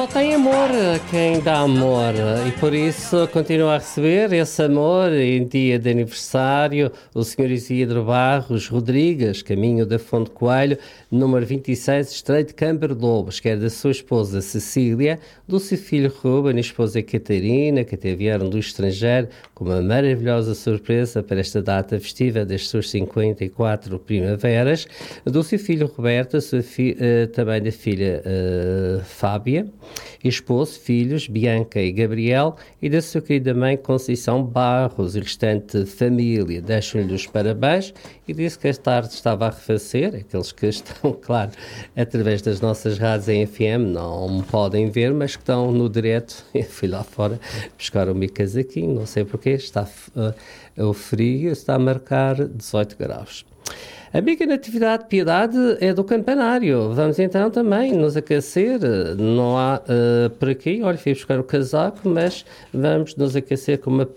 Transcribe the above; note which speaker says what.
Speaker 1: Só tem amor quem dá amor e por isso continua a receber esse amor em dia de aniversário o Sr. Isidro Barros Rodrigues, caminho da Fonte Coelho, número 26, Estreito de Câmara de Lobos, que é da sua esposa Cecília, do seu filho Ruben e esposa Catarina, que até vieram do estrangeiro com uma maravilhosa surpresa para esta data festiva das suas 54 primaveras, do seu filho Roberto, também da filha Fábia, esposo, filhos, Bianca e Gabriel, e da sua querida mãe Conceição Barros e restante família. Deixam-lhe os parabéns e disse que esta tarde estava a refazer, aqueles que estão, claro, através das nossas rádios em FM, não podem ver, mas que estão no direto. Eu fui lá fora buscar o meu casaquinho, não sei porquê, está o frio, está a marcar 18 graus. A amiga Natividade Piedade é do Campanário. Vamos então também nos aquecer. Não há por aqui, olha, fui buscar o casaco, mas vamos nos aquecer com uma